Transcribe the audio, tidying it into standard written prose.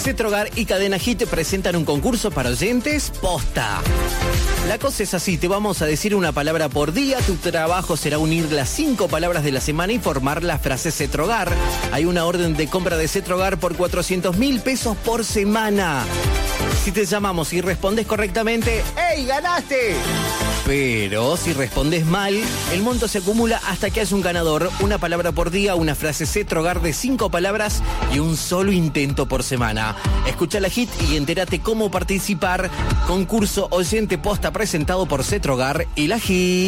Cetrogar y Cadena Hit presentan un concurso para oyentes posta. La cosa es así, te vamos a decir una palabra por día. Tu trabajo será unir las 5 palabras de la semana y formar la frase Cetrogar. Hay una orden de compra de Cetrogar por 400.000 pesos por semana. Si te llamamos y respondes correctamente, ¡hey, ganaste! Pero si respondes mal, el monto se acumula hasta que haya un ganador. Una palabra por día, una frase Cetrogar de 5 palabras y un solo intento por semana. Escucha la Hit y entérate cómo participar. Concurso Oyente Posta presentado por Cetrogar y la Hit.